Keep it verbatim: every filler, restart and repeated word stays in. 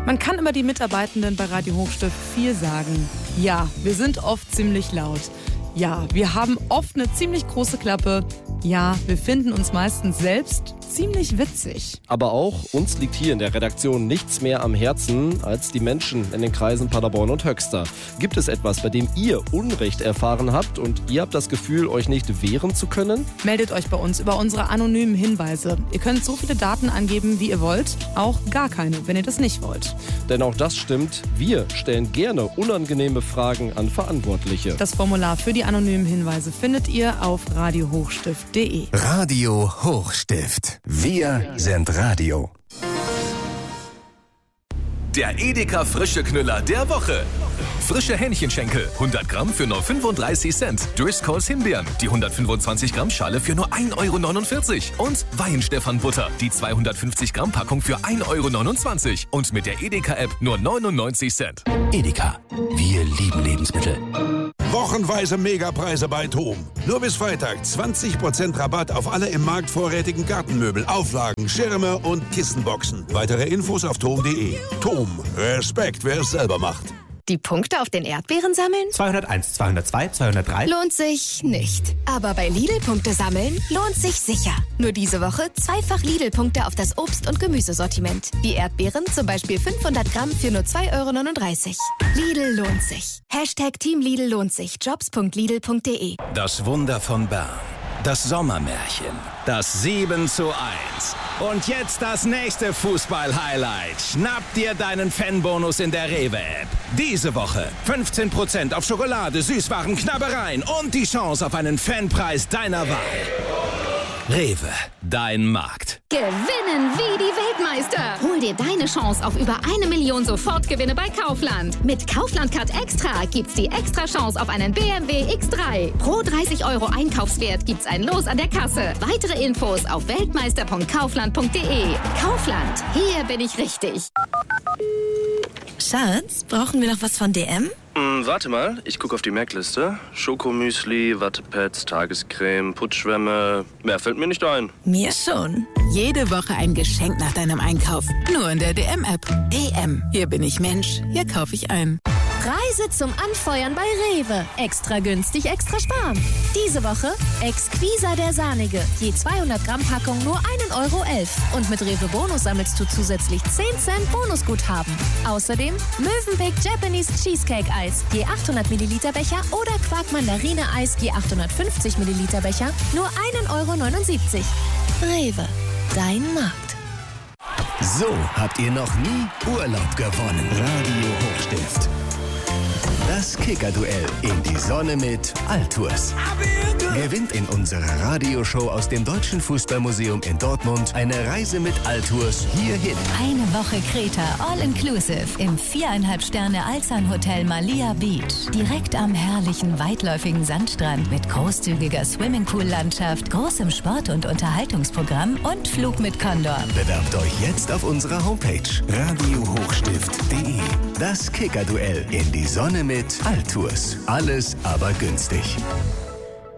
Man kann über die Mitarbeitenden bei Radio Hochstift viel sagen. Ja, wir sind oft ziemlich laut. Ja, wir haben oft eine ziemlich große Klappe. Ja, wir finden uns meistens selbst ziemlich witzig. Aber auch uns liegt hier in der Redaktion nichts mehr am Herzen als die Menschen in den Kreisen Paderborn und Höxter. Gibt es etwas, bei dem ihr Unrecht erfahren habt und ihr habt das Gefühl, euch nicht wehren zu können? Meldet euch bei uns über unsere anonymen Hinweise. Ihr könnt so viele Daten angeben, wie ihr wollt, auch gar keine, wenn ihr das nicht wollt. Denn auch das stimmt, wir stellen gerne unangenehme Fragen an Verantwortliche. Das Formular für die anonymen Hinweise findet ihr auf radio hochstift punkt de. Radio Hochstift. Wir sind Radio. Der Edeka Frische Knüller der Woche. Frische Hähnchenschenkel, hundert Gramm für nur fünfunddreißig Cent. Driscolls Himbeeren, die hundertfünfundzwanzig Gramm Schale für nur ein Euro neunundvierzig. Und Weihenstephan Butter, die zweihundertfünfzig Gramm Packung für ein Euro neunundzwanzig. Und mit der Edeka-App nur neunundneunzig Cent. Edeka. Wir lieben Lebensmittel. Wochenweise Megapreise bei TOM. Nur bis Freitag zwanzig Prozent Rabatt auf alle im Markt vorrätigen Gartenmöbel, Auflagen, Schirme und Kissenboxen. Weitere Infos auf tom punkt de. TOM. Respekt, wer es selber macht. Die Punkte auf den Erdbeeren sammeln? zweihunderteins, zweihundertzwei, zweihundertdrei. Lohnt sich nicht. Aber bei Lidl-Punkte sammeln lohnt sich sicher. Nur diese Woche zweifach Lidl-Punkte auf das Obst- und Gemüsesortiment. Die Erdbeeren zum Beispiel fünfhundert Gramm für nur zwei Euro neununddreißig. Lidl lohnt sich. Hashtag Team Lidl lohnt sich. jobs punkt lidl punkt de. Das Wunder von Bern. Das Sommermärchen. Das sieben zu eins. Und jetzt das nächste Fußball-Highlight. Schnapp dir deinen Fanbonus in der Rewe-App. Diese Woche fünfzehn Prozent auf Schokolade, Süßwaren, Knabbereien und die Chance auf einen Fanpreis deiner Wahl. Rewe, dein Markt. Gewinnen wie die Weltmeister. Hol dir deine Chance auf über eine Million Sofortgewinne bei Kaufland. Mit Kaufland Card Extra gibt's die extra Chance auf einen B M W X drei. Pro dreißig Euro Einkaufswert gibt's ein Los an der Kasse. Weitere Infos auf weltmeister punkt kaufland punkt de. Kaufland, hier bin ich richtig. Schatz, brauchen wir noch was von D M? Hm, warte mal, ich gucke auf die Merkliste. Schokomüsli, Wattepads, Tagescreme, Putzschwämme. Mehr fällt mir nicht ein. Mir schon. Jede Woche ein Geschenk nach deinem Einkauf. Nur in der D M-App. D M. Hier bin ich Mensch. Hier kaufe ich ein. Reise zum Anfeuern bei Rewe. Extra günstig, extra sparen. Diese Woche Exquisa der Sahnige. Je zweihundert Gramm Packung nur ein Euro elf. Und mit Rewe Bonus sammelst du zusätzlich zehn Cent Bonusguthaben. Außerdem Mövenpick Japanese Cheesecake Eis. Je achthundert Milliliter Becher oder Quark Mandarine Eis. Je achthundertfünfzig Milliliter Becher. Nur ein Euro neunundsiebzig. Rewe. Dein Markt. So habt ihr noch nie Urlaub gewonnen. Radio Hochstift. Das Kicker-Duell in die Sonne mit Altours. Gewinnt in unserer Radioshow aus dem Deutschen Fußballmuseum in Dortmund eine Reise mit Altours hierhin. Eine Woche Kreta, all-inclusive im viereinhalb Sterne Alzan Hotel Malia Beach. Direkt am herrlichen, weitläufigen Sandstrand mit großzügiger Swimmingpool-Landschaft, großem Sport- und Unterhaltungsprogramm und Flug mit Condor. Bewerbt euch jetzt auf unserer Homepage radio hochstift punkt de. Das Kicker-Duell in die Sonne mit Altours. Alles aber günstig.